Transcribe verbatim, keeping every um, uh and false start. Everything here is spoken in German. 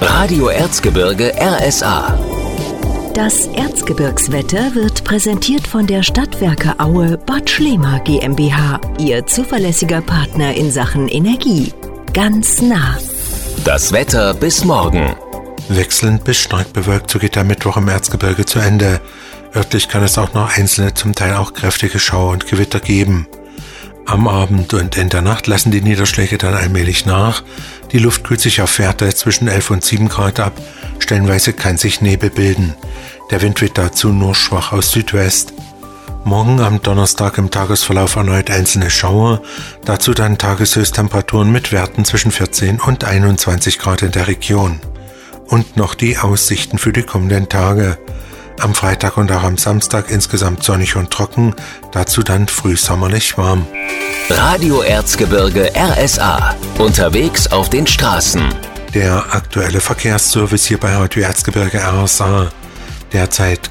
Radio Erzgebirge R S A. Das Erzgebirgswetter wird präsentiert von der Stadtwerke Aue Bad Schlema GmbH, Ihr zuverlässiger Partner in Sachen Energie. Ganz nah. Das Wetter bis morgen. Wechselnd bis stark bewölkt, so geht der Mittwoch im Erzgebirge zu Ende. Örtlich kann es auch noch einzelne, zum Teil auch kräftige Schauer und Gewitter geben. Am Abend und in der Nacht lassen die Niederschläge dann allmählich nach. Die Luft kühlt sich auf Werte zwischen elf und sieben Grad ab. Stellenweise kann sich Nebel bilden. Der Wind weht dazu nur schwach aus Südwest. Morgen am Donnerstag im Tagesverlauf erneut einzelne Schauer. Dazu dann Tageshöchsttemperaturen mit Werten zwischen vierzehn und einundzwanzig Grad in der Region. Und noch die Aussichten für die kommenden Tage. Am Freitag und auch am Samstag insgesamt sonnig und trocken, dazu dann frühsommerlich warm. Radio Erzgebirge R S A. Unterwegs auf den Straßen. Der aktuelle Verkehrsservice hier bei Radio Erzgebirge R S A. Derzeit